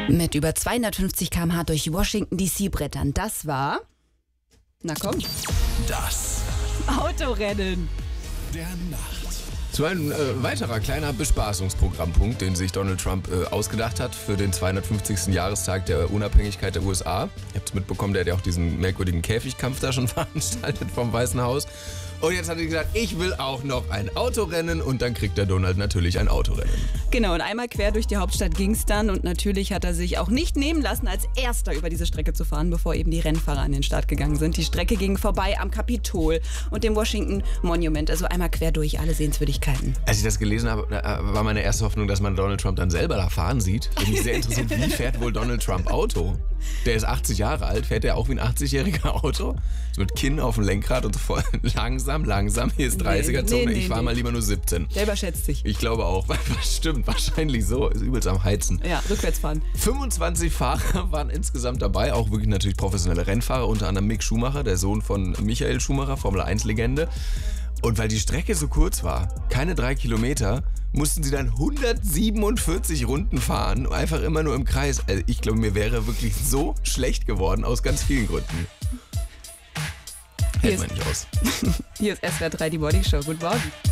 mit über 250 km/h durch Washington DC brettern. Das war... Na komm. Das Autorennen. der Nacht. So ein weiterer kleiner Bespaßungsprogrammpunkt, den sich Donald Trump ausgedacht hat für den 250. Jahrestag der Unabhängigkeit der USA. Ihr habt es mitbekommen, der hat ja auch diesen merkwürdigen Käfigkampf da schon veranstaltet vom Weißen Haus. Und jetzt hat er gesagt, ich will auch noch ein Autorennen, und dann kriegt der Donald natürlich ein Autorennen. Genau, und einmal quer durch die Hauptstadt ging's dann, und natürlich hat er sich auch nicht nehmen lassen, als erster über diese Strecke zu fahren, bevor eben die Rennfahrer an den Start gegangen sind. Die Strecke ging vorbei am Kapitol und dem Washington Monument, also einmal quer durch alle Sehenswürdigkeiten. Als ich das gelesen habe, war meine erste Hoffnung, dass man Donald Trump dann selber da fahren sieht. Bin ich sehr interessiert, wie fährt wohl Donald Trump Auto? Der ist 80 Jahre alt, fährt der auch wie ein 80-jähriger Auto? So mit Kinn auf dem Lenkrad und so voll langsam, hier ist 30er-Zone, Nee, ich fahre mal lieber nur 17. Der überschätzt sich. Ich glaube auch, stimmt, wahrscheinlich so, ist übelst am Heizen. Ja, rückwärts fahren. 25 Fahrer waren insgesamt dabei, auch wirklich natürlich professionelle Rennfahrer, unter anderem Mick Schumacher, der Sohn von Michael Schumacher, Formel-1-Legende. Und weil die Strecke so kurz war, keine 3 Kilometer, mussten sie dann 147 Runden fahren, einfach immer nur im Kreis. Also ich glaube, mir wäre wirklich so schlecht geworden, aus ganz vielen Gründen. Hält man nicht aus. Hier ist SWR 3, die Body Show. Guten Morgen.